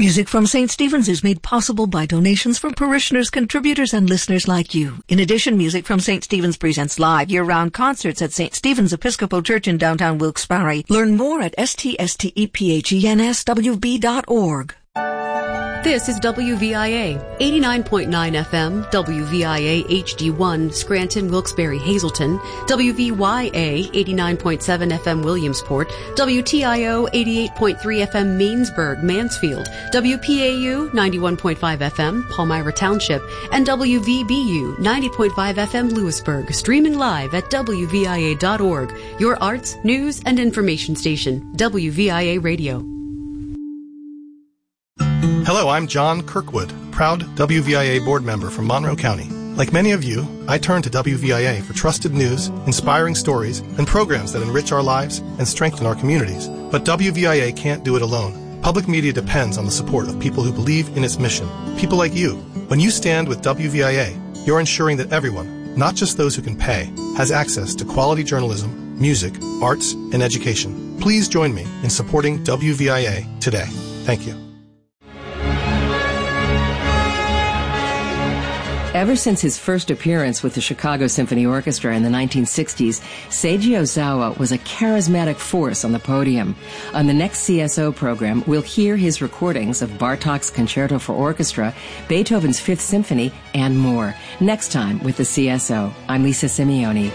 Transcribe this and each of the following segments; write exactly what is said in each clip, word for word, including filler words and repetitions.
Music from Saint Stephen's is made possible by donations from parishioners, contributors, and listeners like you. In addition, Music from Saint Stephen's presents live year-round concerts at Saint Stephen's Episcopal Church in downtown Wilkes-Barre. Learn more at s t s t e p h e n s w b dot org. This is W V I A, eighty-nine point nine F M, W V I A H D one, Scranton, Wilkes-Barre, Hazleton, W V Y A, eighty-nine point seven F M, Williamsport, W T I O, eighty-eight point three F M, Mainsburg, Mansfield, W P A U, ninety-one point five F M, Palmyra Township, and W V B U, ninety point five F M, Lewisburg, streaming live at W V I A dot org, your arts, news, and information station, W V I A Radio. Hello, I'm John Kirkwood, proud W V I A board member from Monroe County. Like many of you, I turn to W V I A for trusted news, inspiring stories, and programs that enrich our lives and strengthen our communities. But W V I A can't do it alone. Public media depends on the support of people who believe in its mission. People like you. When you stand with W V I A, you're ensuring that everyone, not just those who can pay, has access to quality journalism, music, arts, and education. Please join me in supporting W V I A today. Thank you. Ever since his first appearance with the Chicago Symphony Orchestra in the nineteen sixties, Seiji Ozawa was a charismatic force on the podium. On the next C S O program, we'll hear his recordings of Bartók's Concerto for Orchestra, Beethoven's Fifth Symphony, and more. Next time with the C S O. I'm Lisa Simeone.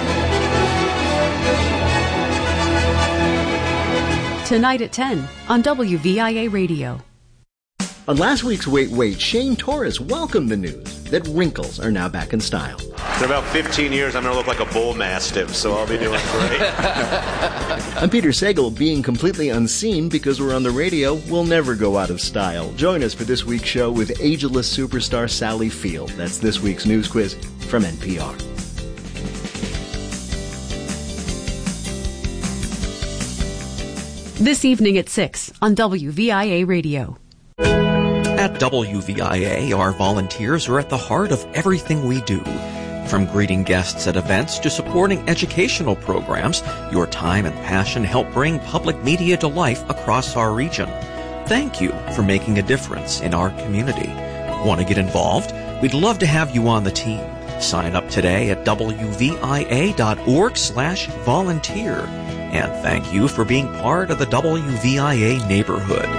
Tonight at ten on W V I A Radio. On last week's Wait Wait, Shane Torres welcomed the news that wrinkles are now back in style. In about fifteen years, I'm going to look like a bull mastiff, so I'll be doing great. I'm Peter Sagal. Being completely unseen because we're on the radio will never go out of style. Join us for this week's show with ageless superstar Sally Field. That's this week's news quiz from N P R. This evening at six on W V I A Radio. At W V I A, our volunteers are at the heart of everything we do. From greeting guests at events to supporting educational programs, your time and passion help bring public media to life across our region. Thank you for making a difference in our community. Want to get involved? We'd love to have you on the team. Sign up today at W V I A dot org slash volunteer. And thank you for being part of the W V I A neighborhood.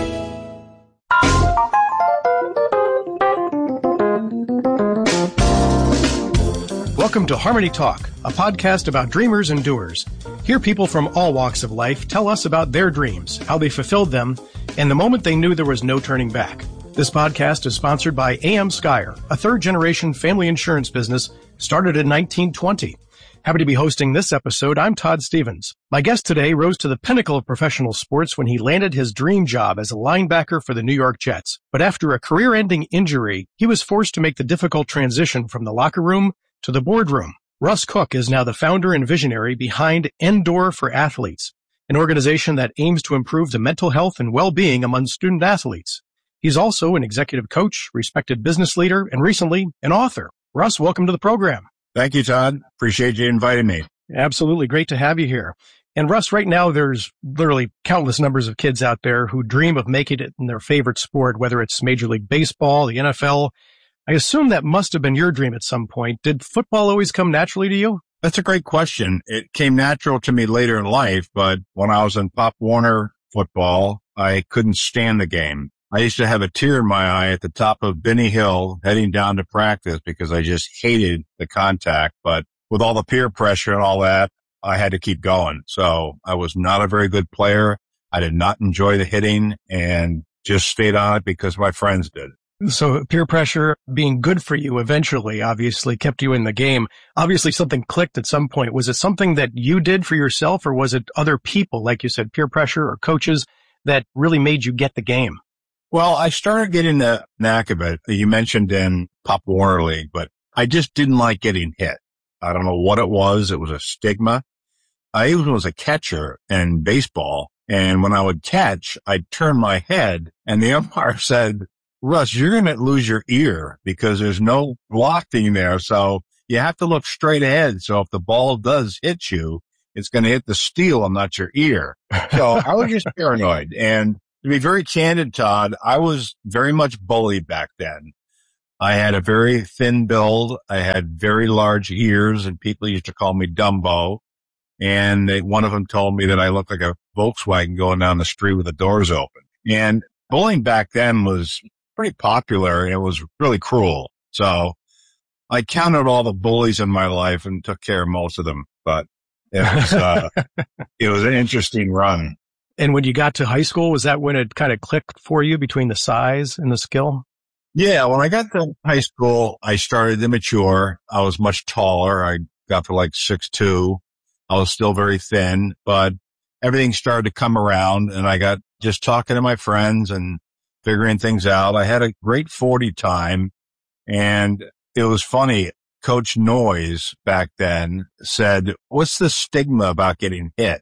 Welcome to Harmony Talk, a podcast about dreamers and doers. Here people from all walks of life tell us about their dreams, how they fulfilled them, and the moment they knew there was no turning back. This podcast is sponsored by A M Skyer, a third-generation family insurance business started in nineteen twenty. Happy to be hosting this episode. I'm Todd Stevens. My guest today rose to the pinnacle of professional sports when he landed his dream job as a linebacker for the New York Jets. But after a career-ending injury, he was forced to make the difficult transition from the locker room to the boardroom. Russ Cook is now the founder and visionary behind Endure for Athletes, an organization that aims to improve the mental health and well-being among student athletes. He's also an executive coach, respected business leader, and recently an author. Russ, welcome to the program. Thank you, Todd. Appreciate you inviting me. Absolutely. Great to have you here. And Russ, right now there's literally countless numbers of kids out there who dream of making it in their favorite sport, whether it's Major League Baseball, the N F L. I assume that must have been your dream at some point. Did football always come naturally to you? That's a great question. It came natural to me later in life, but when I was in Pop Warner football, I couldn't stand the game. I used to have a tear in my eye at the top of Benny Hill heading down to practice because I just hated the contact. But with all the peer pressure and all that, I had to keep going. So I was not a very good player. I did not enjoy the hitting and just stayed on it because my friends did. So peer pressure being good for you eventually obviously kept you in the game. Obviously something clicked at some point. Was it something that you did for yourself, or was it other people, like you said, peer pressure or coaches that really made you get the game? Well, I started getting the knack of it. You mentioned in Pop Warner League, but I just didn't like getting hit. I don't know what it was. It was a stigma. I even was a catcher in baseball, and when I would catch, I'd turn my head, and the umpire said, Russ, you're going to lose your ear because there's no blocking there. So you have to look straight ahead. So if the ball does hit you, it's going to hit the steel and not your ear. So I was just paranoid. And To be very candid, Todd, I was very much bullied back then. I had a very thin build. I had very large ears, and people used to call me Dumbo. And they, one of them told me that I looked like a Volkswagen going down the street with the doors open. And bullying back then was pretty popular, and it was really cruel. So I counted all the bullies in my life and took care of most of them. But it was, uh, it was an interesting run. And when you got to high school, was that when it kind of clicked for you between the size and the skill? Yeah, when I got to high school, I started to mature. I was much taller. I got to like six two. I was still very thin, but everything started to come around, and I got just talking to my friends and figuring things out. I had a great forty time, and it was funny. Coach Noyes back then said, "What's the stigma about getting hit?"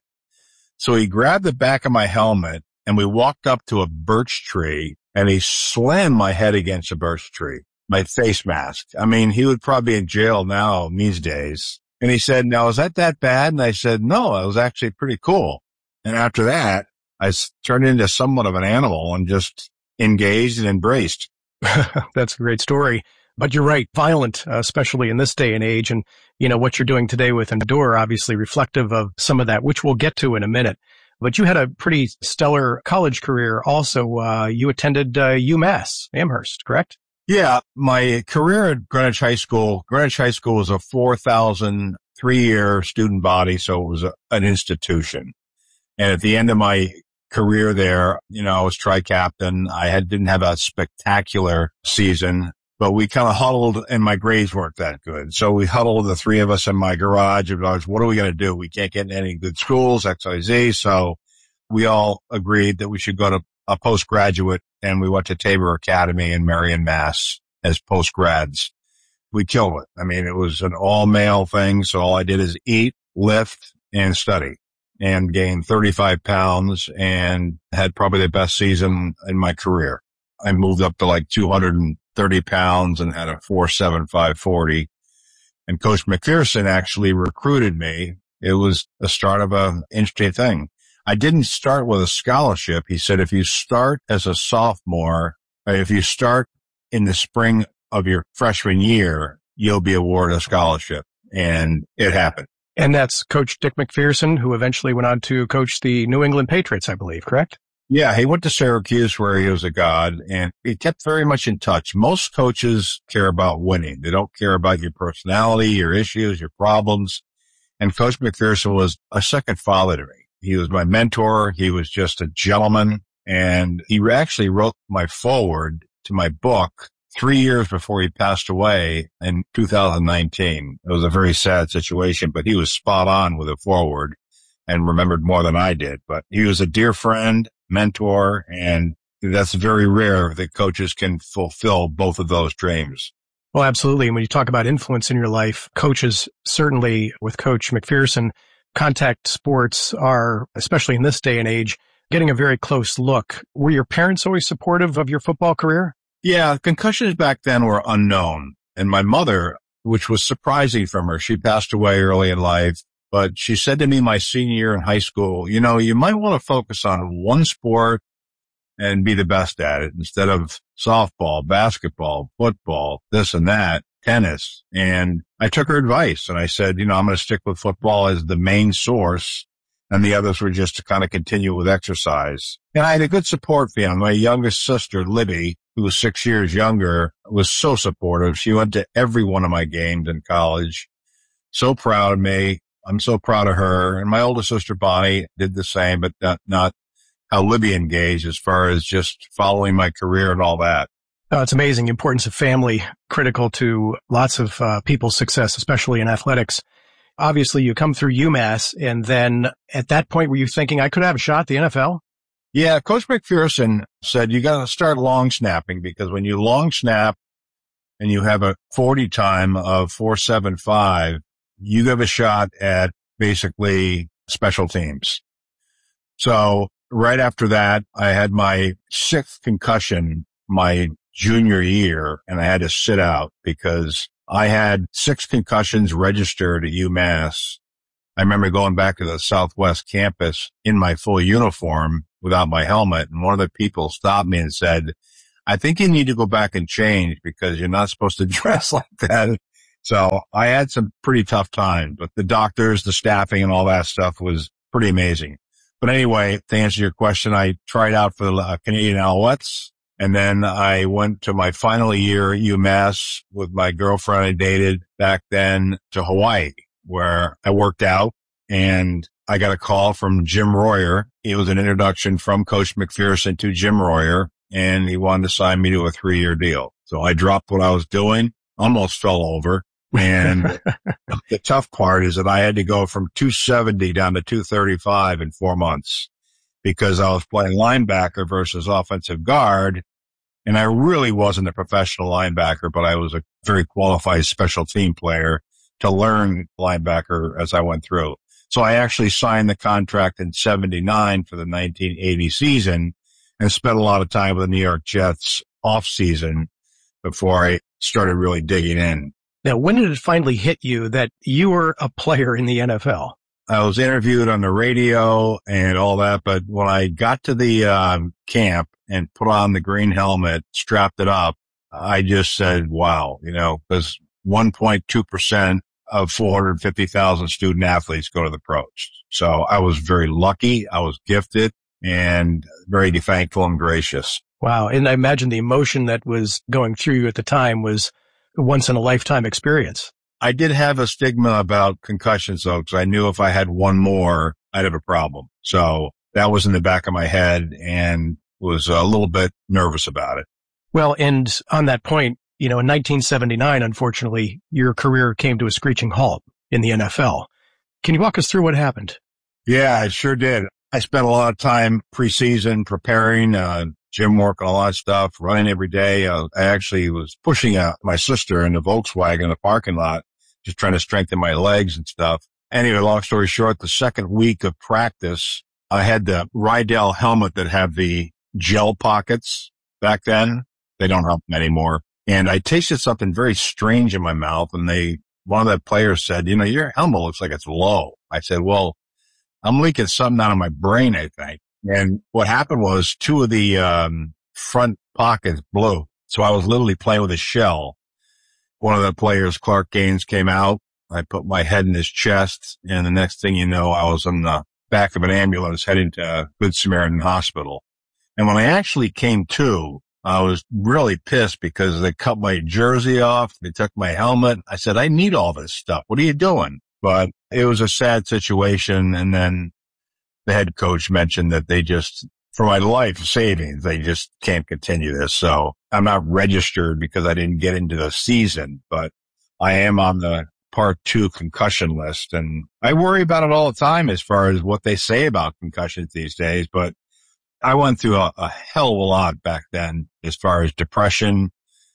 So he grabbed the back of my helmet, and we walked up to a birch tree, and he slammed my head against a birch tree, my face mask. I mean, he would probably be in jail now these days. And he said, "Now, is that that bad?" And I said, "No, it was actually pretty cool." And after that, I turned into somewhat of an animal and just engaged and embraced. That's a great story. But you're right, violent, uh, especially in this day and age. And, you know, what you're doing today with Endure, obviously reflective of some of that, which we'll get to in a minute. But you had a pretty stellar college career also. Uh, you attended uh, UMass Amherst, correct? Yeah, my career at Greenwich High School, Greenwich High School was a four thousand three-year student body, so it was a, an institution. And at the end of my career there, you know, I was tri-captain. I had, didn't have a spectacular season, but we kind of huddled, and my grades weren't that good. So we huddled, the three of us in my garage, and I was, what are we going to do? We can't get in any good schools, X Y Z. So we all agreed that we should go to a postgraduate, and we went to Tabor Academy in Marion, Mass as postgrads. We killed it. I mean, it was an all-male thing, so all I did is eat, lift, and study, and gained thirty-five pounds and had probably the best season in my career. I moved up to like two hundred thirty pounds and had a four seven five forty. And Coach McPherson actually recruited me. It was the start of an interesting thing. I didn't start with a scholarship. He said, if you start as a sophomore, or if you start in the spring of your freshman year, you'll be awarded a scholarship. And it happened. And that's Coach Dick McPherson, who eventually went on to coach the New England Patriots, I believe, correct? Yeah, he went to Syracuse where he was a god, and he kept very much in touch. Most coaches care about winning. They don't care about your personality, your issues, your problems. And Coach McPherson was a second father to me. He was my mentor. He was just a gentleman. And he actually wrote my foreword to my book three years before he passed away in two thousand nineteen. It was a very sad situation, but he was spot on with a foreword and remembered more than I did. But he was a dear friend, mentor, and that's very rare that coaches can fulfill both of those dreams. Well, absolutely. And when you talk about influence in your life, coaches, certainly with Coach McPherson, contact sports are, especially in this day and age, getting a very close look. Were your parents always supportive of your football career? Yeah, concussions back then were unknown. And my mother, which was surprising from her, she passed away early in life, but she said to me my senior year in high school, you know, you might want to focus on one sport and be the best at it instead of softball, basketball, football, this and that, tennis. And I took her advice and I said, you know, I'm going to stick with football as the main source, and the others were just to kind of continue with exercise. And I had a good support family. My youngest sister, Libby, who was six years younger, was so supportive. She went to every one of my games in college. So proud of me. I'm so proud of her. And my older sister, Bonnie, did the same, but not, not how Libby engaged as far as just following my career and all that. Oh, it's amazing. The importance of family, critical to lots of uh, people's success, especially in athletics. Obviously, you come through UMass, and then at that point, were you thinking, I could have a shot at the N F L? Yeah, Coach McPherson said you got to start long snapping, because when you long snap and you have a forty time of four seven five, you have a shot at basically special teams. So right after that, I had my sixth concussion my junior year, and I had to sit out because I had six concussions registered at UMass. I remember going back to the Southwest campus in my full uniform, without my helmet. And one of the people stopped me and said, I think you need to go back and change because you're not supposed to dress like that. So I had some pretty tough times, but the doctors, the staffing and all that stuff was pretty amazing. But anyway, to answer your question, I tried out for the uh, Canadian Alouettes, and then I went to my final year at UMass with my girlfriend I dated back then to Hawaii, where I worked out, and I got a call from Jim Royer. It was an introduction from Coach McPherson to Jim Royer, and he wanted to sign me to a three-year deal. So I dropped what I was doing, almost fell over. And the tough part is that I had to go from two seventy down to two thirty-five in four months because I was playing linebacker versus offensive guard. And I really wasn't a professional linebacker, but I was a very qualified special team player to learn linebacker as I went through. So I actually signed the contract in seventy-nine for the nineteen eighty season and spent a lot of time with the New York Jets off season before I started really digging in. Now, when did it finally hit you that you were a player in the N F L? I was interviewed on the radio and all that, but when I got to the um, camp and put on the green helmet, strapped it up, I just said, wow, you know, because one point two percent of four hundred fifty thousand student athletes go to the pros. So I was very lucky. I was gifted and very thankful and gracious. Wow. And I imagine the emotion that was going through you at the time was once in a lifetime experience. I did have a stigma about concussions though, because I knew if I had one more, I'd have a problem. So that was in the back of my head and was a little bit nervous about it. Well, and on that point, you know, in nineteen seventy-nine, unfortunately, your career came to a screeching halt in the N F L. Can you walk us through what happened? Yeah, I sure did. I spent a lot of time preseason preparing, uh, gym work and all that stuff, running every day. Uh, I actually was pushing uh, my sister in the Volkswagen in the parking lot, just trying to strengthen my legs and stuff. Anyway, long story short, the second week of practice, I had the Rydell helmet that had the gel pockets back then. They don't have them anymore. And I tasted something very strange in my mouth. And they, one of the players said, you know, your helmet looks like it's low. I said, well, I'm leaking something out of my brain, I think. And what happened was two of the um front pockets blew. So I was literally playing with a shell. One of the players, Clark Gaines, came out. I put my head in his chest. And the next thing you know, I was in the back of an ambulance heading to Good Samaritan Hospital. And when I actually came to, I was really pissed because they cut my jersey off. They took my helmet. I said, I need all this stuff. What are you doing? But it was a sad situation. And then the head coach mentioned that they just, for my life savings, they just can't continue this. So I'm not registered because I didn't get into the season, but I am on the part two concussion list. And I worry about it all the time as far as what they say about concussions these days. But I went through a, a hell of a lot back then as far as depression,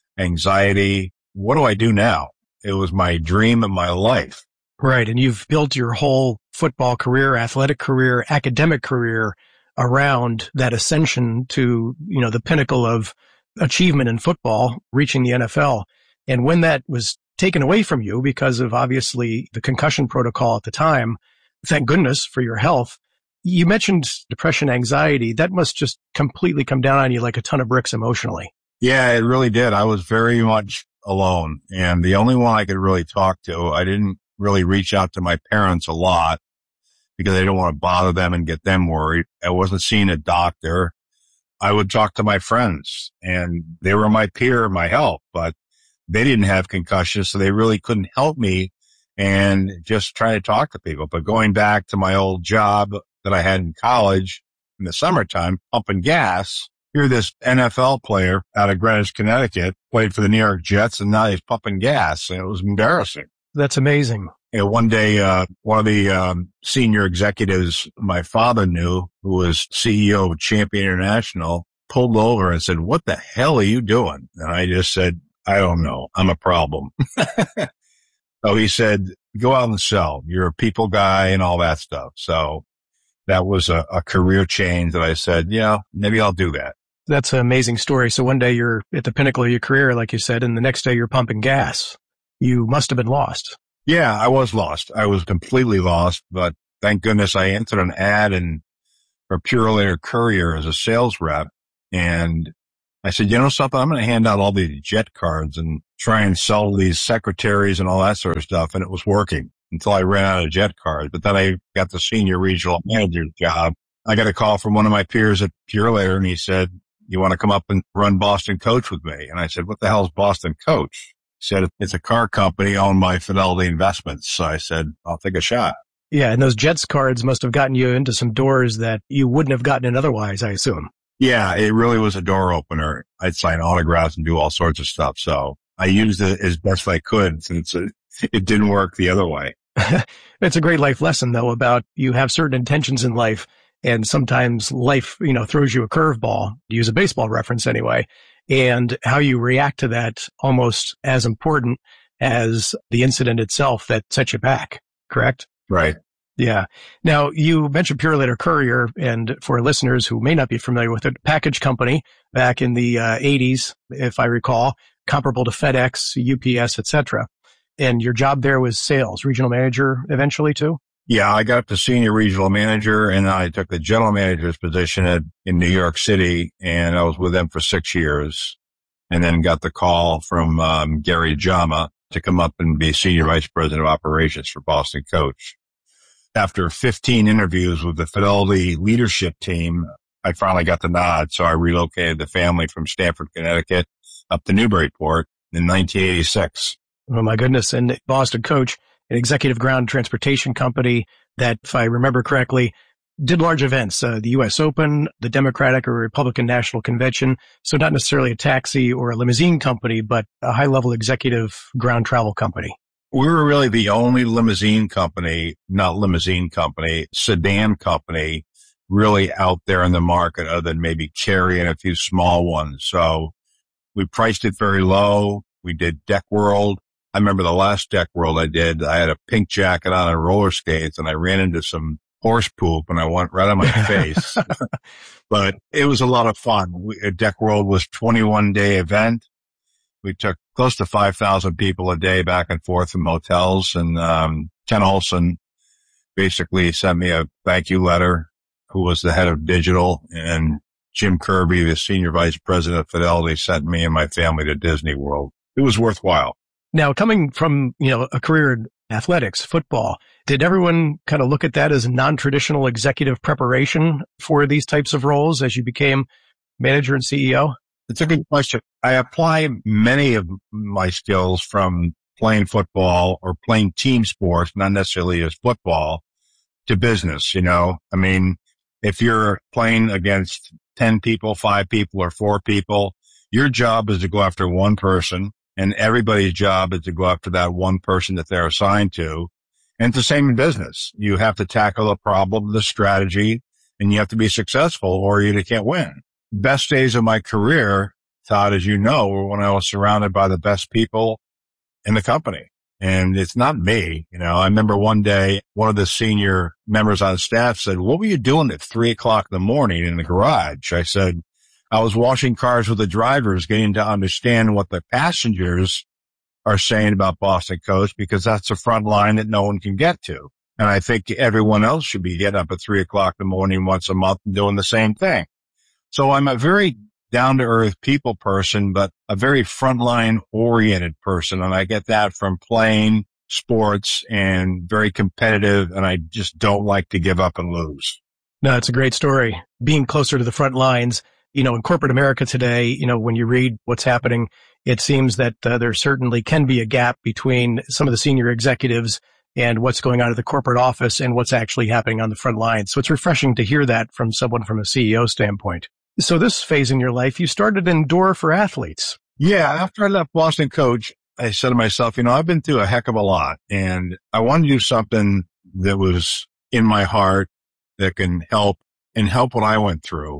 anxiety. What do I do now? It was my dream of my life. Right. And you've built your whole football career, athletic career, academic career around that ascension to, you know, the pinnacle of achievement in football, reaching the N F L. And when that was taken away from you because of obviously the concussion protocol at the time, thank goodness for your health. You mentioned depression, anxiety. That must just completely come down on you like a ton of bricks emotionally. Yeah, it really did. I was very much alone. And the only one I could really talk to, I didn't really reach out to my parents a lot because I didn't want to bother them and get them worried. I wasn't seeing a doctor. I would talk to my friends and they were my peer, my help, but they didn't have concussions. So they really couldn't help me and just try to talk to people. But going back to my old job that I had in college in the summertime, pumping gas, you're this N F L player out of Greenwich, Connecticut, played for the New York Jets, and now he's pumping gas. And it was embarrassing. That's amazing. You know, one day, uh, one of the um, senior executives my father knew, who was C E O of Champion International, pulled over and said, what the hell are you doing? And I just said, I don't know. I'm a problem. So he said, go out and sell. You're a people guy and all that stuff. So that was a, a career change that I said, yeah, maybe I'll do that. That's an amazing story. So one day you're at the pinnacle of your career, like you said, and the next day you're pumping gas. You must have been lost. Yeah, I was lost. I was completely lost, but thank goodness I entered an ad in for Purolator Courier as a sales rep. And I said, you know something, I'm going to hand out all these jet cards and try and sell these secretaries and all that sort of stuff. And it was working until I ran out of jet cards. But then I got the senior regional manager job. I got a call from one of my peers at Purolator, and he said, you want to come up and run Boston Coach with me? And I said, what the hell is Boston Coach? He said, it's a car company owned by Fidelity Investments. So I said, I'll take a shot. Yeah, and those Jets cards must have gotten you into some doors that you wouldn't have gotten in otherwise, I assume. Yeah, it really was a door opener. I'd sign autographs and do all sorts of stuff. So I used it as best I could since it, it didn't work the other way. It's a great life lesson, though, about you have certain intentions in life. And sometimes life, you know, throws you a curveball, to use a baseball reference anyway, and how you react to that almost as important as the incident itself that set you back, correct? Right. Yeah. Now, you mentioned Purolator Courier, and for listeners who may not be familiar with it, package company back in the uh, eighties, if I recall, comparable to FedEx, U P S, et cetera. And your job there was sales, regional manager eventually too? Yeah, I got to senior regional manager, and I took the general manager's position at, in New York City, and I was with them for six years, and then got the call from um, Gary Jama to come up and be senior vice president of operations for Boston Coach. After fifteen interviews with the Fidelity leadership team, I finally got the nod, so I relocated the family from Stamford, Connecticut, up to Newburyport in nineteen eighty-six. Oh, my goodness. And Boston Coach, an executive ground transportation company that, if I remember correctly, did large events, uh, the U S Open, the Democratic or Republican National Convention. So not necessarily a taxi or a limousine company, but a high-level executive ground travel company. We were really the only limousine company, not limousine company, sedan company really out there in the market other than maybe Chery and a few small ones. So we priced it very low. We did Deck World. I remember the last Deck World I did, I had a pink jacket on and roller skates, and I ran into some horse poop and I went right on my face. But it was a lot of fun. We, Deck World was a twenty-one day event. We took close to five thousand people a day back and forth from motels, and um Ken Olson basically sent me a thank you letter, who was the head of digital, and Jim Kirby, the senior vice president of Fidelity, sent me and my family to Disney World. It was worthwhile. Now, coming from, you know, a career in athletics, football, did everyone kind of look at that as a non-traditional executive preparation for these types of roles as you became manager and C E O? It's a good question. I apply many of my skills from playing football or playing team sports, not necessarily as football, to business. You know, I mean, if you're playing against ten people, five people, or four people, your job is to go after one person. And everybody's job is to go after that one person that they're assigned to. And it's the same in business. You have to tackle the problem, the strategy, and you have to be successful or you can't win. Best days of my career, Todd, as you know, were when I was surrounded by the best people in the company. And it's not me. You know, I remember one day, one of the senior members on staff said, what were you doing at three o'clock in the morning in the garage? I said, I was washing cars with the drivers, getting to understand what the passengers are saying about Boston Coach, because that's the front line that no one can get to. And I think everyone else should be getting up at three o'clock in the morning once a month and doing the same thing. So I'm a very down-to-earth people person, but a very frontline oriented person. And I get that from playing sports and very competitive. And I just don't like to give up and lose. No, it's a great story. Being closer to the front lines. You know, in corporate America today, you know, when you read what's happening, it seems that uh, there certainly can be a gap between some of the senior executives and what's going on at the corporate office and what's actually happening on the front lines. So it's refreshing to hear that from someone from a C E O standpoint. So this phase in your life, you started Endure for Athletes. Yeah. After I left Boston Coach, I said to myself, you know, I've been through a heck of a lot, and I want to do something that was in my heart that can help and help what I went through.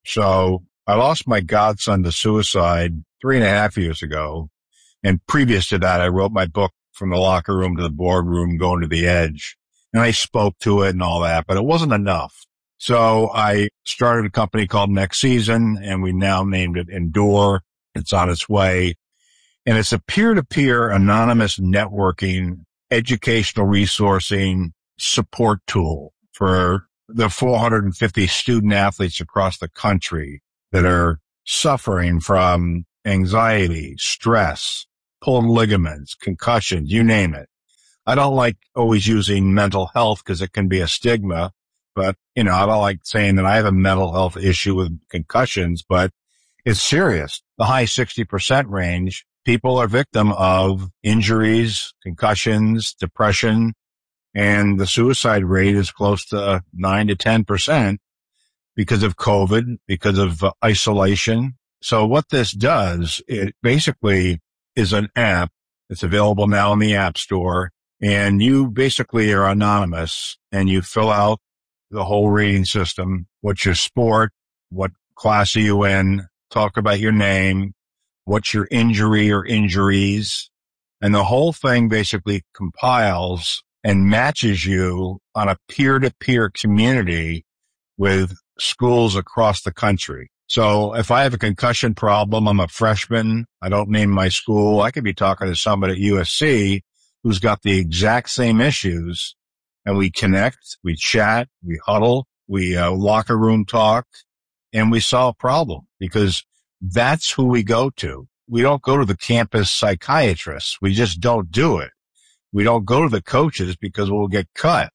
So I lost my godson to suicide three and a half years ago. And previous to that, I wrote my book, From the Locker Room to the Boardroom, Going to the Edge. And I spoke to it and all that, but it wasn't enough. So I started a company called Next Season, and we now named it Endure. It's on its way. And it's a peer-to-peer anonymous networking, educational resourcing support tool for the four hundred fifty student athletes across the country that are suffering from anxiety, stress, pulled ligaments, concussions, you name it. I don't like always using mental health because it can be a stigma, but, you know, I don't like saying that I have a mental health issue with concussions, but it's serious. The high sixty percent range, people are victim of injuries, concussions, depression, and the suicide rate is close to nine to ten percent because of COVID, because of uh, isolation. So what this does, it basically is an app. It's available now in the App Store, and you basically are anonymous, and you fill out the whole rating system. What's your sport? What class are you in? Talk about your name. What's your injury or injuries? And the whole thing basically compiles and matches you on a peer-to-peer community with schools across the country. So if I have a concussion problem, I'm a freshman, I don't name my school, I could be talking to somebody at U S C who's got the exact same issues, and we connect, we chat, we huddle, we uh, locker room talk, and we solve problem, because that's who we go to. We don't go to the campus psychiatrists. We just don't do it. We don't go to the coaches because we'll get cut.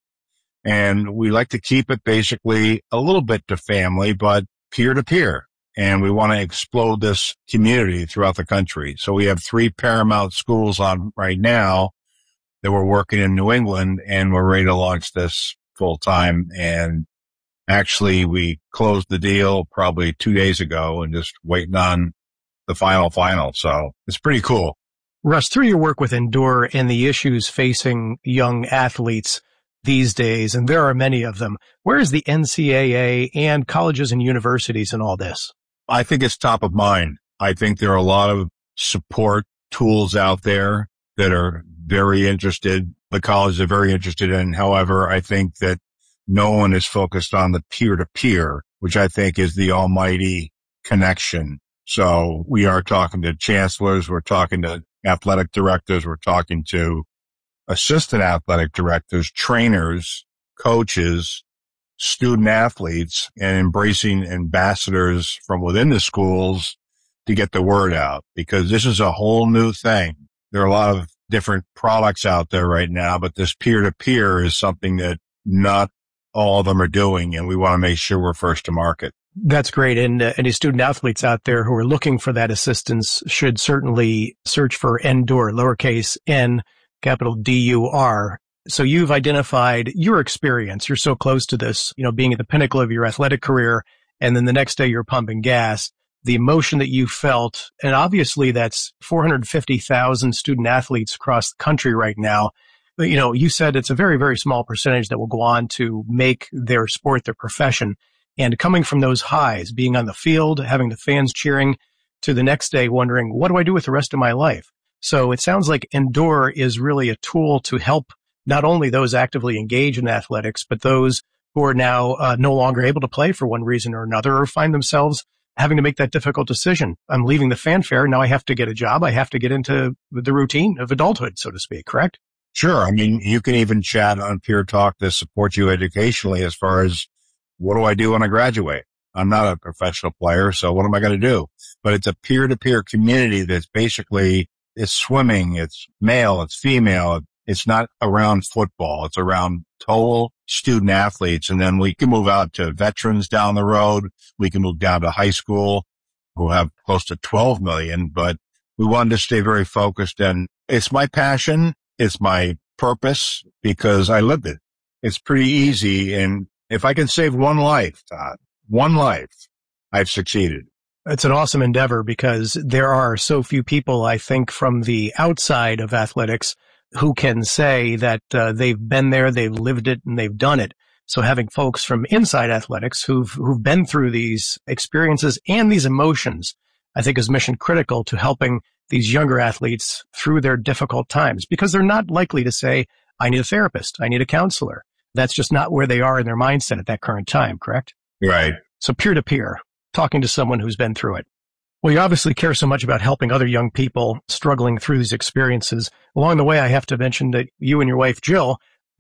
And we like to keep it basically a little bit to family, but peer to peer. And we want to explode this community throughout the country. So we have three Paramount schools on right now that we're working in New England, and we're ready to launch this full time. And actually, we closed the deal probably two days ago and just waiting on the final final. So it's pretty cool. Russ, through your work with Endure and the issues facing young athletes these days, and there are many of them, where is the N C double A and colleges and universities in all this? I think it's top of mind. I think there are a lot of support tools out there that are very interested. The colleges are very interested in. However, I think that no one is focused on the peer-to-peer, which I think is the almighty connection. So we are talking to chancellors, we're talking to athletic directors, we're talking to assistant athletic directors, trainers, coaches, student athletes, and embracing ambassadors from within the schools to get the word out, because this is a whole new thing. There are a lot of different products out there right now, but this peer-to-peer is something that not all of them are doing, and we want to make sure we're first to market. That's great. And uh, any student athletes out there who are looking for that assistance should certainly search for Endure, lowercase n, capital D U R. So you've identified your experience. You're so close to this, you know, being at the pinnacle of your athletic career, and then the next day you're pumping gas. The emotion that you felt, and obviously that's four hundred fifty thousand student athletes across the country right now. But, you know, you said it's a very, very small percentage that will go on to make their sport their profession. And coming from those highs, being on the field, having the fans cheering, to the next day wondering, what do I do with the rest of my life? So it sounds like Endure is really a tool to help not only those actively engaged in athletics, but those who are now uh, no longer able to play for one reason or another, or find themselves having to make that difficult decision. I'm leaving the fanfare. Now I have to get a job. I have to get into the routine of adulthood, so to speak, correct? Sure. I mean, you can even chat on Peer Talk to support you educationally as far as, what do I do when I graduate? I'm not a professional player, so what am I going to do? But it's a peer-to-peer community that's basically, it's swimming, it's male, it's female. It's not around football. It's around total student athletes. And then we can move out to veterans down the road. We can move down to high school, who have close to twelve million, but we wanted to stay very focused. And it's my passion. It's my purpose, because I lived it. It's pretty easy. And if I can save one life, Todd, one life, I've succeeded. It's an awesome endeavor, because there are so few people, I think, from the outside of athletics who can say that uh, they've been there, they've lived it, and they've done it. So having folks from inside athletics who've who've been through these experiences and these emotions, I think is mission critical to helping these younger athletes through their difficult times, because they're not likely to say, I need a therapist, I need a counselor. That's just not where they are in their mindset at that current time, correct? Right. So peer-to-peer, talking to someone who's been through it. Well, you obviously care so much about helping other young people struggling through these experiences. Along the way, I have to mention that you and your wife, Jill,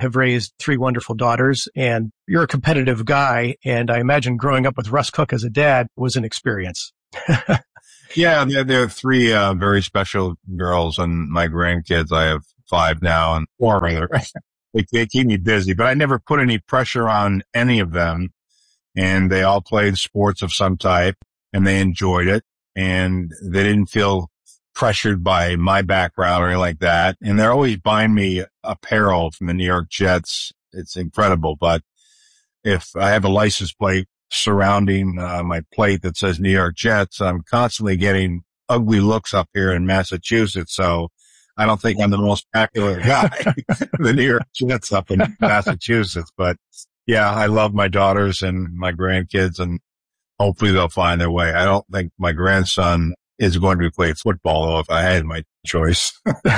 have raised three wonderful daughters, and you're a competitive guy, and I imagine growing up with Russ Cook as a dad was an experience. Yeah, there, there are three uh, very special girls, and my grandkids, I have five now, and four rather. they, they keep me busy, but I never put any pressure on any of them, and they all played sports of some type, and they enjoyed it, and they didn't feel pressured by my background or anything like that. And they're always buying me apparel from the New York Jets. It's incredible. But if I have a license plate surrounding uh, my plate that says New York Jets, I'm constantly getting ugly looks up here in Massachusetts. So I don't think I'm the most popular guy, the New York Jets up in Massachusetts. But yeah, I love my daughters and my grandkids, and hopefully they'll find their way. I don't think my grandson is going to play football, though, if I had my choice.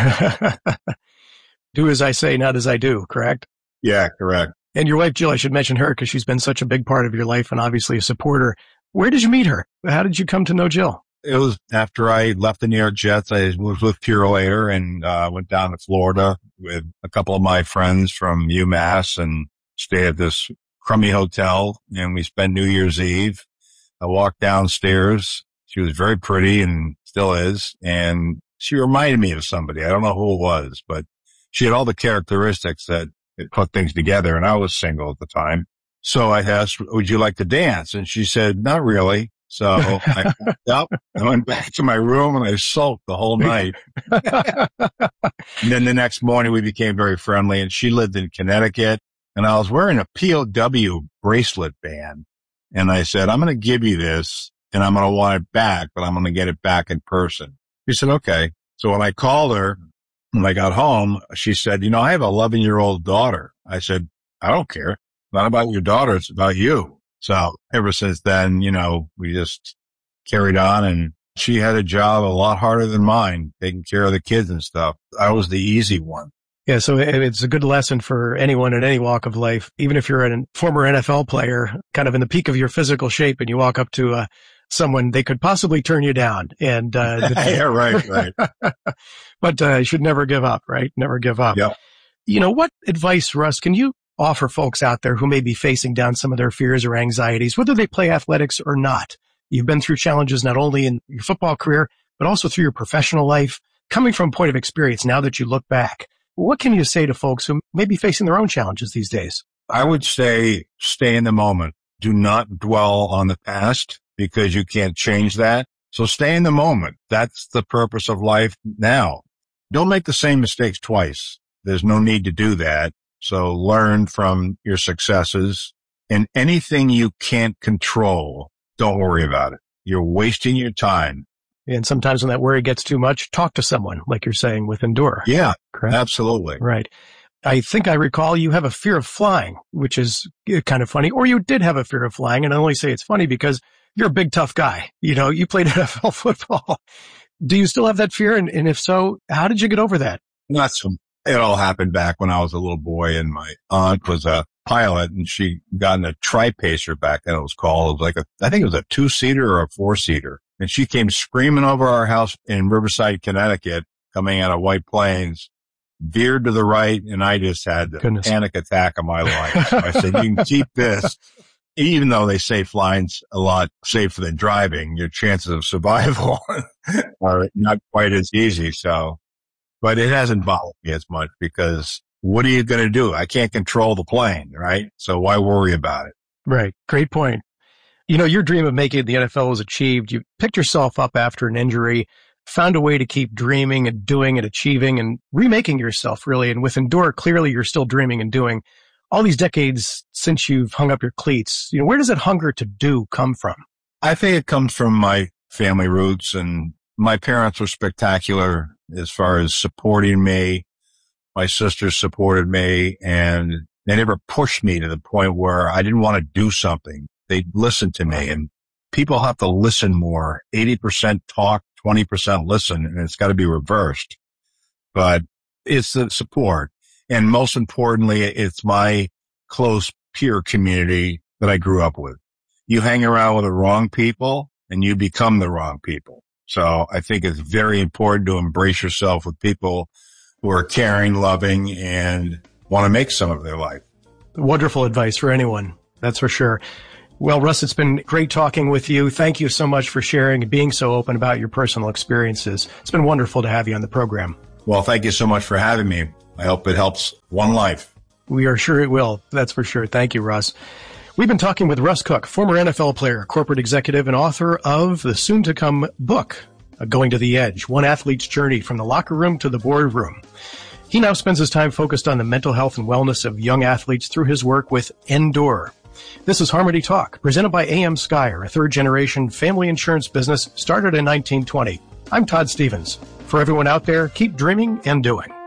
Do as I say, not as I do, correct? Yeah, correct. And your wife, Jill, I should mention her because she's been such a big part of your life and obviously a supporter. Where did you meet her? How did you come to know Jill? It was after I left the New York Jets. I was with Purolator and uh, went down to Florida with a couple of my friends from UMass and stayed at this crummy hotel, and we spent New Year's Eve. I walked downstairs. She was very pretty and still is, and she reminded me of somebody. I don't know who it was, but she had all the characteristics that put things together, and I was single at the time. So I asked, would you like to dance? And she said, not really. So I packed up, I went back to my room, and I sulked the whole night. And then the next morning, we became very friendly, and she lived in Connecticut, and I was wearing a P O W bracelet band. And I said, I'm going to give you this, and I'm going to want it back, but I'm going to get it back in person. She said, okay. So when I called her, when I got home, she said, you know, I have an eleven-year-old daughter. I said, I don't care. It's not about your daughter. It's about you. So ever since then, you know, we just carried on, and she had a job a lot harder than mine, taking care of the kids and stuff. I was the easy one. Yeah, so it's a good lesson for anyone in any walk of life. Even if you're a former N F L player, kind of in the peak of your physical shape, and you walk up to uh, someone, they could possibly turn you down. And uh, yeah, right, right. But uh, you should never give up, right? Never give up. Yep. You know, what advice, Russ, can you offer folks out there who may be facing down some of their fears or anxieties, whether they play athletics or not? You've been through challenges not only in your football career, but also through your professional life. Coming from a point of experience, now that you look back, what can you say to folks who may be facing their own challenges these days? I would say stay in the moment. Do not dwell on the past because you can't change that. So stay in the moment. That's the purpose of life now. Don't make the same mistakes twice. There's no need to do that. So learn from your successes, and anything you can't control, don't worry about it. You're wasting your time. And sometimes when that worry gets too much, talk to someone, like you're saying with Endure. Yeah, correct? Absolutely. Right. I think I recall you have a fear of flying, which is kind of funny. Or you did have a fear of flying, and I only say it's funny because you're a big, tough guy. You know, you played N F L football. Do you still have that fear? And, and if so, how did you get over that? Not so. It all happened back when I was a little boy, and my aunt was a pilot, and she got in a tri-pacer back then it was called. It was like a, I think it was a two-seater or a four-seater. And she came screaming over our house in Riverside, Connecticut, coming out of White Plains, veered to the right, and I just had the Goodness. panic attack of my life. So I said, you can keep this. Even though they say flying's a lot safer than driving, your chances of survival are not quite as easy. So, but it hasn't bothered me as much because what are you going to do? I can't control the plane, right? So why worry about it? Right. Great point. You know, your dream of making the N F L was achieved. You picked yourself up after an injury, found a way to keep dreaming and doing and achieving and remaking yourself, really. And with Endure, clearly you're still dreaming and doing. All these decades since you've hung up your cleats, you know, where does that hunger to do come from? I think it comes from my family roots, and my parents were spectacular as far as supporting me. My sisters supported me, and they never pushed me to the point where I didn't want to do something. They listened to me, and people have to listen more. eighty percent talk, twenty percent listen, and it's got to be reversed. But it's the support. And most importantly, it's my close peer community that I grew up with. You hang around with the wrong people and you become the wrong people. So I think it's very important to embrace yourself with people who are caring, loving, and want to make some of their life. Wonderful advice for anyone, that's for sure. Well, Russ, it's been great talking with you. Thank you so much for sharing and being so open about your personal experiences. It's been wonderful to have you on the program. Well, thank you so much for having me. I hope it helps one life. We are sure it will. That's for sure. Thank you, Russ. We've been talking with Russ Cook, former N F L player, corporate executive, and author of the soon-to-come book, Going to the Edge, One Athlete's Journey from the Locker Room to the Boardroom. He now spends his time focused on the mental health and wellness of young athletes through his work with Endure. This is Harmony Talk, presented by A M Skyer, a third-generation family insurance business started in nineteen twenty. I'm Todd Stevens. For everyone out there, keep dreaming and doing.